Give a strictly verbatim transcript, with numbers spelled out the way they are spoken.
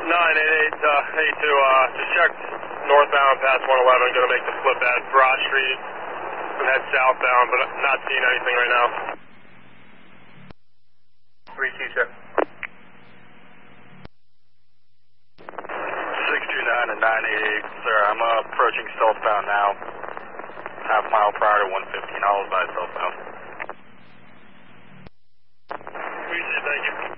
nine eight eight, uh, eight two, uh, just checked northbound past one eleven, gonna make the flip at Broad Street and head southbound, but not seeing anything right now. three two, check. six two nine and nine eight eight, sir, I'm uh, approaching southbound now. Half mile prior to one fifteen, I'll advise southbound. three two, thank you.